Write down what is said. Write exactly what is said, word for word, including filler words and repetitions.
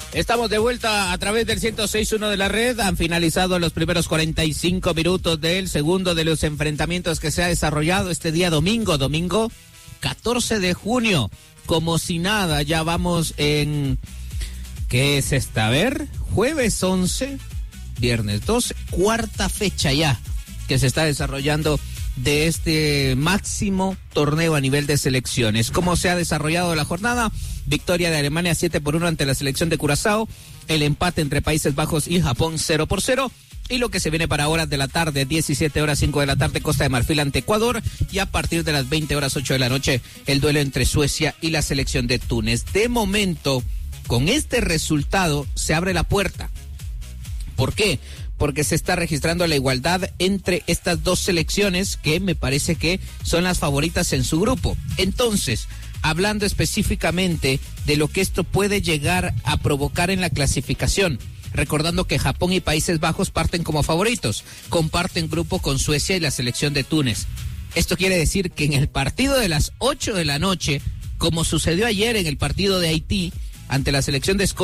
Estamos de vuelta a través del ciento seis punto uno de la red. Han finalizado los primeros cuarenta y cinco minutos del segundo de los enfrentamientos que se ha desarrollado este día domingo, domingo catorce de junio. Como si nada, ya vamos en... ¿Qué es esta? A ver, jueves once, viernes doce, cuarta fecha ya que se está desarrollando de este máximo torneo a nivel de selecciones. ¿Cómo se ha desarrollado la jornada? Victoria de Alemania siete por uno ante la selección de Curazao, el empate entre Países Bajos y Japón cero por cero, y lo que se viene para horas de la tarde, diecisiete horas cinco de la tarde, Costa de Marfil ante Ecuador, y a partir de las veinte horas ocho de la noche, el duelo entre Suecia y la selección de Túnez. De momento, con este resultado, se abre la puerta. ¿Por qué? Porque se está registrando la igualdad entre estas dos selecciones que me parece que son las favoritas en su grupo. Entonces, hablando específicamente de lo que esto puede llegar a provocar en la clasificación, recordando que Japón y Países Bajos parten como favoritos, comparten grupo con Suecia y la selección de Túnez. Esto quiere decir que en el partido de las ocho de la noche, como sucedió ayer en el partido de Haití ante la selección de Escocia,